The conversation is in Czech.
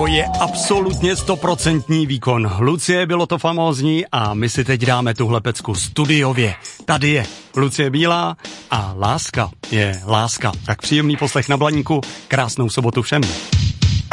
je absolutně 100% výkon. Lucie, bylo to famózní a my si teď dáme tuhle pecku studiově. Tady je Lucie Bílá a láska je láska. Tak příjemný poslech na Blaníku, krásnou sobotu všem.